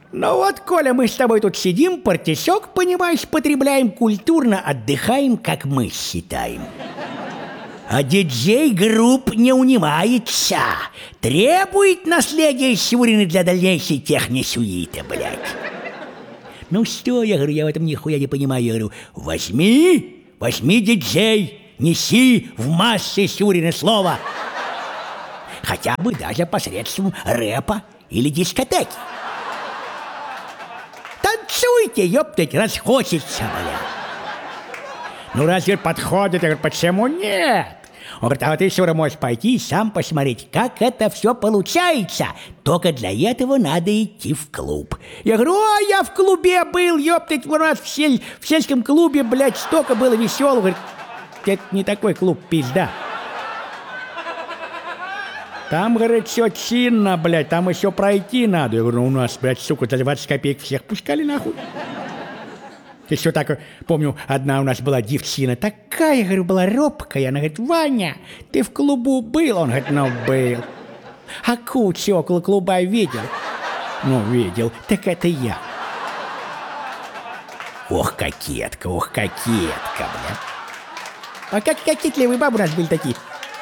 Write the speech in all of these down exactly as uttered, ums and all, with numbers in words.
Ну вот, Коля, мы с тобой тут сидим, партисек, понимаешь, потребляем, культурно отдыхаем, как мы считаем. А диджей групп не унимается. Требует наследия Сюрина для дальнейшей техносуиты, блядь. Ну что, я говорю, я в этом нихуя не понимаю. Я говорю, возьми, возьми, диджей, неси в массы Сюрина слово. Хотя бы даже посредством рэпа или дискотеки. Танцуйте, ёптать, раз хочется, бля. Ну, разве подходит? Я говорю, почему нет? Он говорит, а вот ты, Сюра, можешь пойти и сам посмотреть, как это все получается. Только для этого надо идти в клуб. Я говорю, о, я в клубе был, ёптать, у нас в, сель... в сельском клубе, блядь, столько было веселого. Говорит, это не такой клуб, пизда. Там, говорит, все чинно, блядь, там еще пройти надо. Я говорю, ну, у нас, блядь, сука, за двадцать копеек всех пускали нахуй. Еще так, помню, одна у нас была девчина, такая, говорю, была робкая. Она говорит, Ваня, ты в клубу был? Он говорит, ну, был. А кучи около клуба видел? Ну, видел. Так это я. Ох, кокетка, ох, кокетка, бля. А как кокетливые бабы у нас были такие?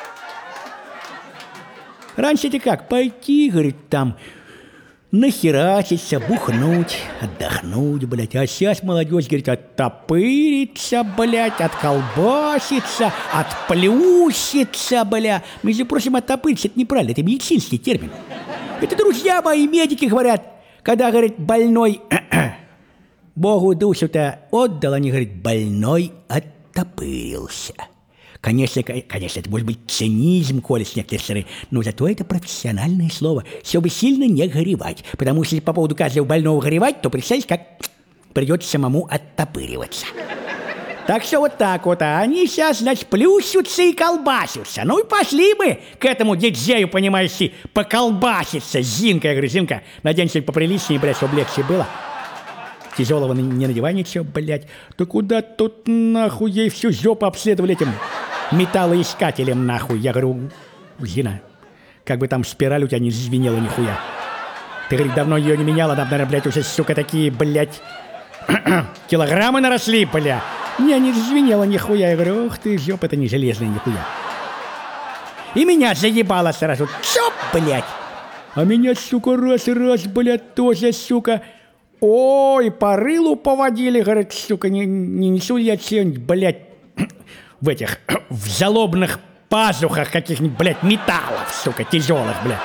Раньше-то как, пойти, говорит, там... нахерачиться, бухнуть, отдохнуть, блядь. А сейчас молодежь, говорит, оттопырится, блядь, отколбасится, отплющится, бля. Между прочим, оттопыриться — это неправильно, это медицинский термин. Это друзья мои, медики говорят, когда, говорит, больной Богу душу-то отдал, они, говорит, больной оттопырился. Конечно, конечно, это может быть цинизм, Коля, с некоторой стороны, но зато это профессиональное слово, чтобы сильно не горевать. Потому что если по поводу каждого больного горевать, то представьте, как придется самому оттопыриваться. Так что вот так вот, а они сейчас, значит, плющутся и колбасятся. Ну и пошли мы к этому диджею, понимаешь, поколбаситься. Зинка, я говорю, Зинка, надень что-нибудь поприличнее, блядь, чтобы легче было. Тяжелого не надевай ничего, блядь. Да куда тут нахуй ей всю жопу обследовали этим металлоискателем, нахуй. Я говорю, Зина, как бы там спираль у тебя не звенела нихуя. Ты, говорит, давно ее не меняла, там, наверное, блядь, уже, сука, такие, блядь, килограммы наросли, бля. Не, не звенела нихуя. Я говорю, ух ты, жопа, это не железная нихуя. И меня заебало сразу. Чоп, блядь. А меня, сука, раз-раз, блядь, тоже, сука... Ой, по рылу поводили, говорит, сука, не, не несу я что-нибудь, блядь, в этих, в залобных пазухах каких-нибудь, блядь, металлов, сука, тяжелых, блядь.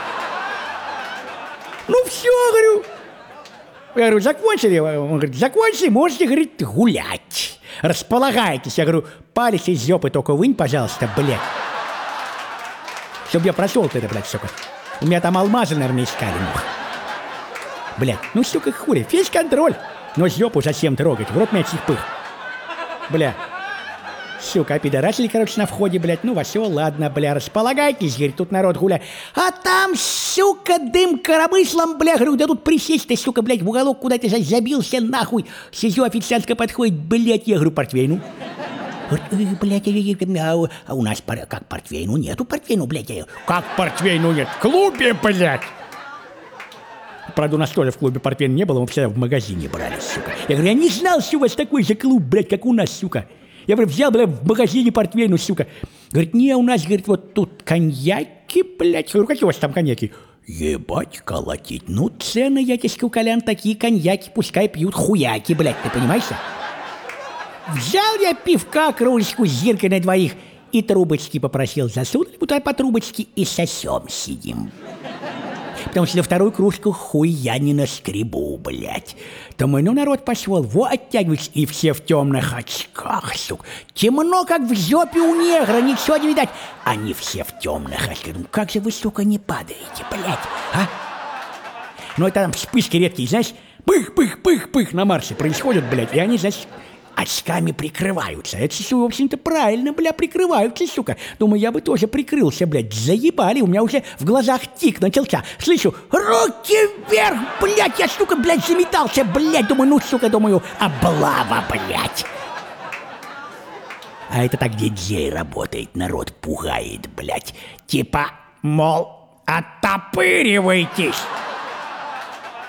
Ну все, говорю. Я говорю, закончили? Он говорит, закончили, можете, говорит, гулять. Располагайтесь. Я говорю, палец из жопы только вынь, пожалуйста, блядь. Чтоб я прошел-то это, блядь, сука. У меня там алмазы, наверное, искали, ну. Блядь, ну, сука, хули, фейс-контроль. Но жопу зачем трогать? В рот меня чихпых. Бля. Сука, опидорасили, короче, на входе, блядь. Ну, все, ладно, бля, располагайтесь, говорит, тут народ гуляет. А там, сука, дым коромыслом, бля, говорю, да тут присесть-то, сука, блядь, в уголок куда-то забился, нахуй. Сижу, официантка подходит, блядь, я говорю, портвейн, ну. Говорит, блядь, а, а у нас как портвейну? Нету портвейну, блядь. Как портвейну нет? В клубе, блядь. Правда, у нас тоже в клубе портвейна не было, мы всегда в магазине брали, сука. Я говорю, я не знал, что у вас такой же клуб, блядь, как у нас, сука. Я, говорю, взял, блядь, в магазине портвейну, сука. Говорит, не, у нас, говорит, вот тут коньяки, блядь. Я говорю, какие у вас там коньяки? Ебать, колотить. Ну, цены, я тебе скажу, Колян, такие коньяки, пускай пьют хуяки, блядь, ты понимаешь? Взял я пивка, кружечку с зиркой на двоих и трубочки попросил. Засунули туда по трубочке и сосем сидим. Потому что на вторую кружку хуй я не наскребу, блядь. Думаю, ну народ пошел, вот оттягивается, и все в темных очках, сука. Темно, как в жопе у негра, ничего не видать. Они все в темных очках. Думаю, как же вы, сука, не падаете, блядь, а? Ну это там вспышки редкие, знаешь, пых-пых-пых-пых на марше происходят, блядь, и они, значит, очками прикрываются. Это, в общем-то, правильно, бля, прикрываются, сука. Думаю, я бы тоже прикрылся, блядь. Заебали, у меня уже в глазах тик начался. Слышу, руки вверх, блядь, я, сука, блядь, заметался, блядь. Думаю, ну, сука, думаю, облава, блядь. А это так диджей работает, народ пугает, блядь. Типа, мол, оттопыривайтесь.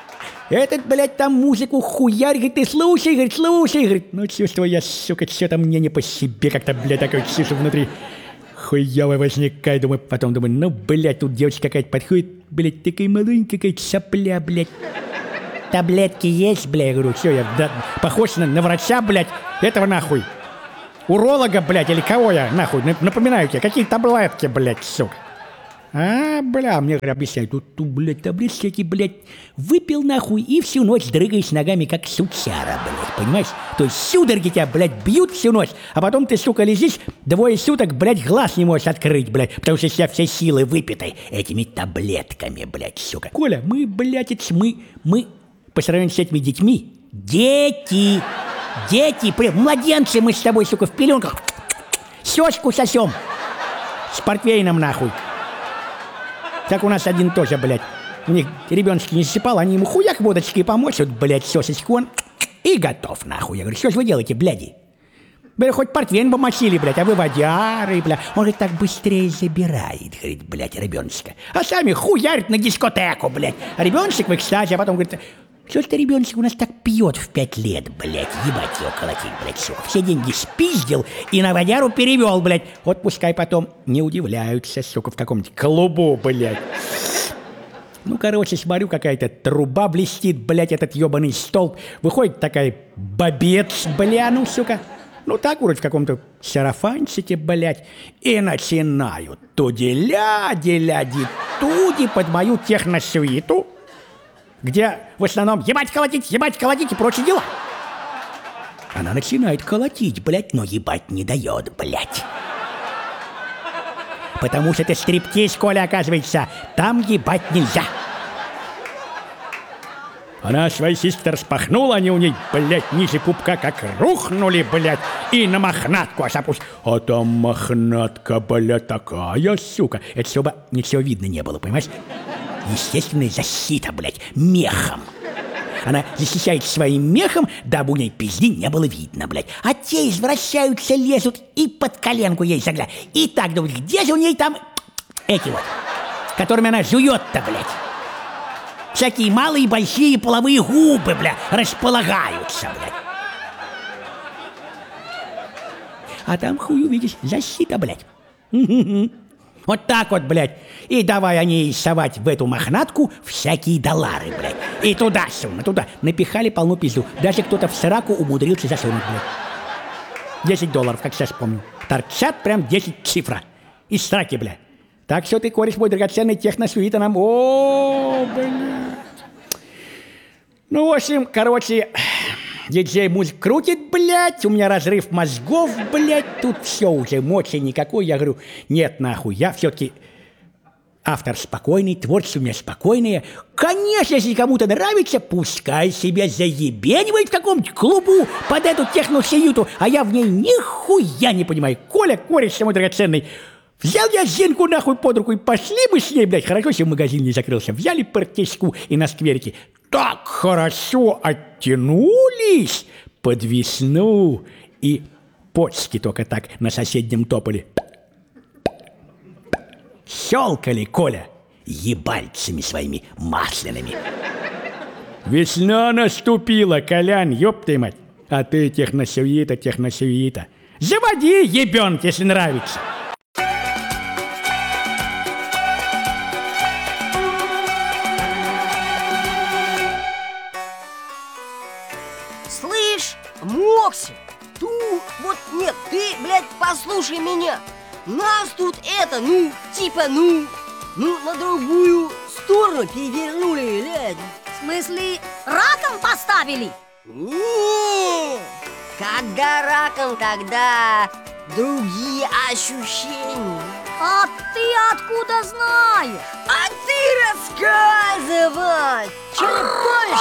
Этот, блядь, там музыку хуярь, говорит, ты слушай, говорит, слушай, говорит. Ну, чувствую я, сука, что-то мне не по себе, как-то, блядь, такое чувство внутри. Хуёво возникает, думаю, потом думаю, ну, блядь, тут девочка какая-то подходит, блядь, такая маленькая какая-то сопля, блядь. Таблетки есть, блядь, я говорю, все, я да, похож на, на врача, блядь, этого нахуй. Уролога, блядь, или кого я, нахуй, напоминаю тебе, какие таблетки, блядь, сука. А, бля, мне объясняют, тут, тут, блядь, таблетки всякие, блядь, выпил нахуй и всю ночь дрыгаешь ногами, как сучара, блядь, понимаешь? То есть судороги тебя, блядь, бьют всю ночь, а потом ты, сука, лежишь двое суток, блядь, глаз не можешь открыть, блядь, потому что вся все силы выпитой этими таблетками, блядь, сука. Коля, мы, блядь, это мы, мы, по сравнению с этими детьми, дети, дети, прям младенцы мы с тобой, сука, в пеленках, сёчку сосем с портвейном, нахуй. Так у нас один тоже, блядь, у них ребеночки не засыпал, они ему хуяк водочки помочь, вот, блядь, сосочку он, и готов, нахуй. Я говорю, что же вы делаете, бляди? Бля, хоть портвейн помочили, блядь, а вы водяры, бля. Он говорит, так быстрее забирает, говорит, блядь, ребеночка. А сами хуярят на дискотеку, блядь. А ребеночек в экстазе, а потом говорит, что ж ты, ребеночек, у нас так пьет в пять лет, блядь, ебать его колотить, блядь, сука. Все деньги спиздил и на водяру перевел, блядь. Вот пускай потом не удивляются, сука, в каком-нибудь клубу, блядь. Ну, короче, смотрю, какая-то труба блестит, блядь, этот ебаный столб. Выходит такая бабец, бля, ну, сука. Ну, так вроде в каком-то сарафанчике, блядь. И начинают туди-ля-ди-ля-ди-туди под мою техносуиту, где в основном ебать колотить, ебать колотить и прочие дела. Она начинает колотить, блядь, но ебать не дает, блядь. Потому что это стриптиз, Коля, оказывается, там ебать нельзя. Она свои систы распахнула, они у ней, блядь, ниже пупка как рухнули, блядь, и на мохнатку осапусь. А там мохнатка, блядь, такая, сука. Это чтобы ничего видно не было, понимаешь? Естественная защита, блядь, мехом. Она защищает своим мехом, дабы у ней пизди не было видно, блядь. А те извращаются, лезут и под коленку ей заглядывают. И так думают, где же у ней там эти вот, которыми она жует-то, блядь. Всякие малые и большие половые губы, бля, располагаются, блядь. А там хуй увидишь, защита, блядь. Вот так вот, блядь. И давай они совать в эту мохнатку всякие доллары, блядь. И туда сунуть, туда. Напихали полну пизду. Даже кто-то в сраку умудрился засунуть, блядь. десять долларов, как сейчас помню. Торчат прям десять цифра. Из сраки, блядь. Так что ты, кореш мой драгоценный, техносуита нам... О, блядь. Ну, в общем, короче... Диджей музык крутит, блядь, у меня разрыв мозгов, блядь, тут все уже, мочи никакой. Я говорю, нет, нахуй, я все-таки автор спокойный, творчество у меня спокойное. Конечно, если кому-то нравится, пускай себя заебенивает в каком-нибудь клубу под эту техносуиту, а я в ней нихуя не понимаю. Коля, кореш мой драгоценный, взял я Зинку нахуй под руку и пошли мы с ней, блядь, хорошо, если магазин не закрылся. Взяли партишку и на скверике так хорошо оттянулись под весну, и почки только так на соседнем тополе щелкали, Коля, ебальцами своими масляными. Весна наступила, Колян, ёб ты мать. А ты техносуита, техносуита. Заводи, ебёнок, если нравится. Слышь, Мокси, ту, вот нет, ты, блядь, послушай меня. Нас тут это, ну, типа, ну, ну, на другую сторону перевернули, блядь. В смысле, раком поставили? Не, когда раком, тогда другие ощущения. А ты откуда знаешь? А ты рассказывай! Черепашка!